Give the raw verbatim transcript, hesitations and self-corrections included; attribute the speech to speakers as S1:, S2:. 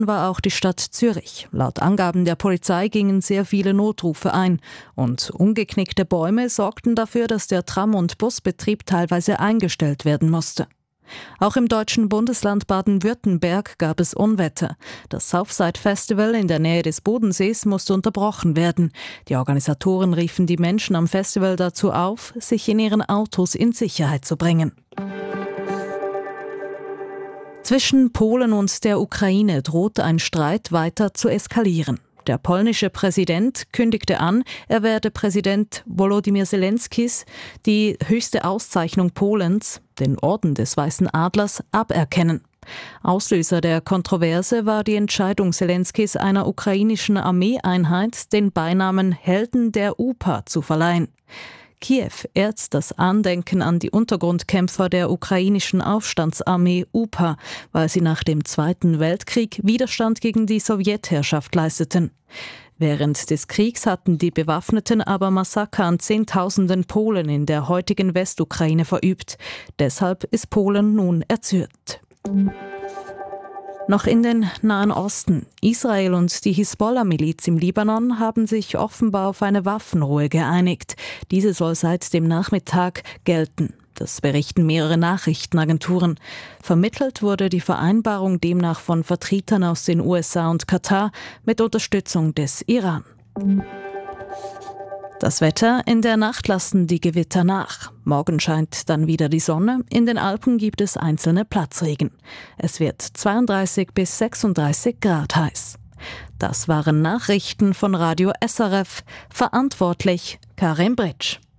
S1: war auch die Stadt Zürich. Laut Angaben der Polizei gingen sehr viele Notrufe ein. Und umgeknickte Bäume sorgten dafür, dass der Tram- und Busbetrieb teilweise eingestellt werden musste. Auch im deutschen Bundesland Baden-Württemberg gab es Unwetter. Das Southside Festival in der Nähe des Bodensees musste unterbrochen werden. Die Organisatoren riefen die Menschen am Festival dazu auf, sich in ihren Autos in Sicherheit zu bringen. Zwischen Polen und der Ukraine droht ein Streit weiter zu eskalieren. Der polnische Präsident kündigte an, er werde Präsident Volodymyr Zelenskis die höchste Auszeichnung Polens, den Orden des Weißen Adlers, aberkennen. Auslöser der Kontroverse war die Entscheidung Zelenskis, einer ukrainischen Armeeeinheit den Beinamen Helden der U P A zu verleihen. Kiew ehrt das Andenken an die Untergrundkämpfer der ukrainischen Aufstandsarmee U P A, weil sie nach dem Zweiten Weltkrieg Widerstand gegen die Sowjetherrschaft leisteten. Während des Kriegs hatten die Bewaffneten aber Massaker an Zehntausenden Polen in der heutigen Westukraine verübt. Deshalb ist Polen nun erzürnt. Noch in den Nahen Osten. Israel und die Hisbollah-Miliz im Libanon haben sich offenbar auf eine Waffenruhe geeinigt. Diese soll seit dem Nachmittag gelten. Das berichten mehrere Nachrichtenagenturen. Vermittelt wurde die Vereinbarung demnach von Vertretern aus den U S A und Katar mit Unterstützung des Iran. Das Wetter: In der Nacht lassen die Gewitter nach. Morgen scheint dann wieder die Sonne. In den Alpen gibt es einzelne Platzregen. Es wird zweiunddreißig bis sechsunddreißig Grad heiß. Das waren Nachrichten von Radio S R F. Verantwortlich Karin Britsch.